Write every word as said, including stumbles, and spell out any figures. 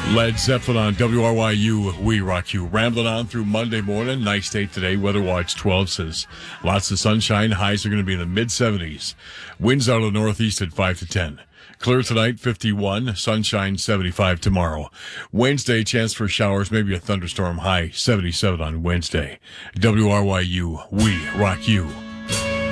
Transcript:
Led Zeppelin on W R Y U, We Rock You. Rambling on through Monday morning. Nice day today. Weather Watch twelve says lots of sunshine. Highs are going to be in the mid seventies. Winds out of the northeast at five to ten. Clear tonight, fifty-one. Sunshine, seventy-five tomorrow. Wednesday, chance for showers, maybe a thunderstorm. High, seventy-seven on Wednesday. W R Y U, We Rock You.